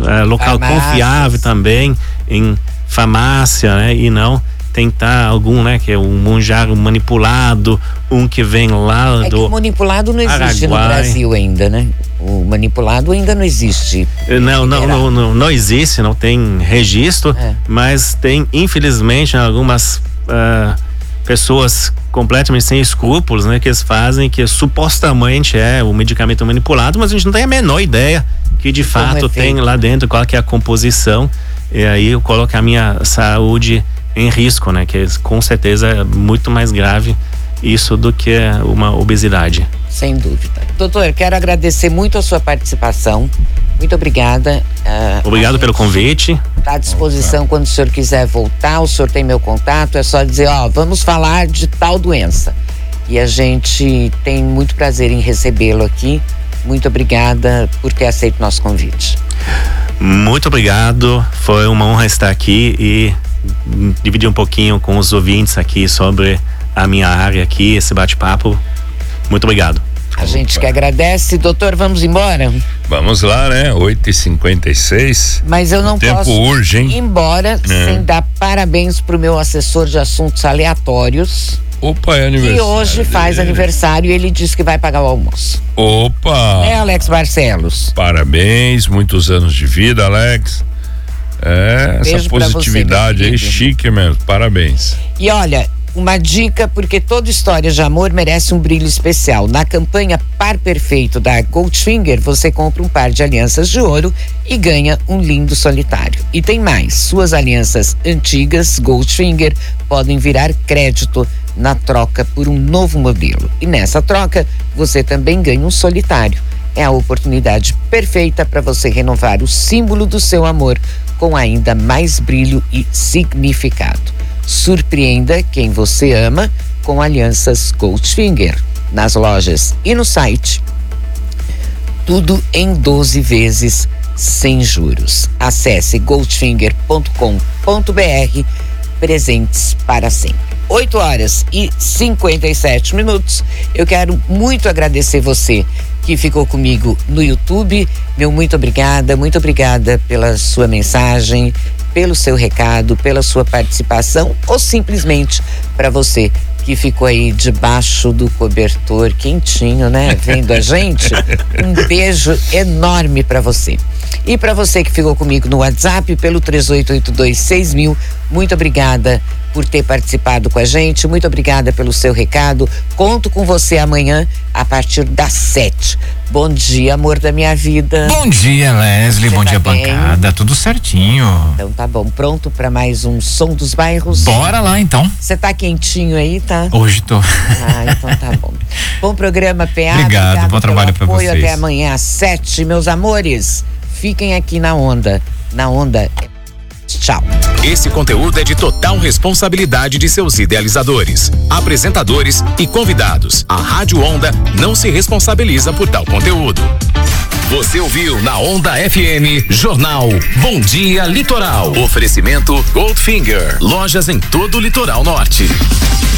local confiável também, em farmácia, né? E não tentar algum, né, que é um monjaro manipulado, um que vem lá do... que o manipulado não existe Araguai. no Brasil ainda, né? O manipulado ainda não existe. Não existe, não tem registro, mas tem, infelizmente, algumas pessoas completamente sem escrúpulos, né, que eles fazem, que supostamente é o medicamento manipulado, mas a gente não tem a menor ideia que de fato tem lá dentro, qual que é a composição, e aí eu coloco a minha saúde em risco, né? Que com certeza é muito mais grave isso do que uma obesidade. Sem dúvida. Doutor, quero agradecer muito a sua participação. Muito obrigada. Obrigado pelo convite. Está à disposição quando o senhor quiser voltar. O senhor tem meu contato. É só dizer, vamos falar de tal doença. E a gente tem muito prazer em recebê-lo aqui. Muito obrigada por ter aceito o nosso convite. Muito obrigado. Foi uma honra estar aqui e dividir um pouquinho com os ouvintes aqui sobre a minha área aqui, esse bate-papo. Muito obrigado. A gente que agradece. Doutor, vamos embora? Vamos lá, né? 8h56. Mas eu não posso ir embora sem dar parabéns pro meu assessor de assuntos aleatórios. Opa, é aniversário. Que hoje faz aniversário e ele disse que vai pagar o almoço. Opa! Alex Barcelos. Parabéns, muitos anos de vida, Alex. Essa positividade aí, chique mesmo, parabéns. E olha, uma dica, porque toda história de amor merece um brilho especial. Na campanha Par Perfeito da Goldfinger, você compra um par de alianças de ouro e ganha um lindo solitário. E tem mais, suas alianças antigas Goldfinger podem virar crédito na troca por um novo modelo. E nessa troca, você também ganha um solitário. É a oportunidade perfeita para você renovar o símbolo do seu amor com ainda mais brilho e significado. Surpreenda quem você ama com alianças Goldfinger. Nas lojas e no site. Tudo em 12 vezes sem juros. Acesse goldfinger.com.br. Presentes para sempre. 8h57. Eu quero muito agradecer você que ficou comigo no YouTube. Meu muito obrigada pela sua mensagem, pelo seu recado, pela sua participação, ou simplesmente para você que ficou aí debaixo do cobertor quentinho, né? Vendo a gente. Um beijo enorme para você. E para você que ficou comigo no WhatsApp pelo 38826000, muito obrigada por ter participado com a gente, muito obrigada pelo seu recado. Conto com você amanhã a partir das 7. Bom dia, amor da minha vida. Bom dia, Leslie. Bom dia, bancada. Tudo certinho. Então tá bom. Pronto para mais um Som dos Bairros? Bora lá, então. Você tá quentinho aí, tá? Hoje tô. Então tá bom. Bom programa, PA. Obrigado, bom trabalho para vocês. Até amanhã às 7, meus amores. Fiquem aqui na Onda. Na Onda. Tchau. Esse conteúdo é de total responsabilidade de seus idealizadores, apresentadores e convidados. A Rádio Onda não se responsabiliza por tal conteúdo. Você ouviu na Onda FM, Jornal Bom Dia Litoral. Oferecimento Goldfinger. Lojas em todo o litoral norte.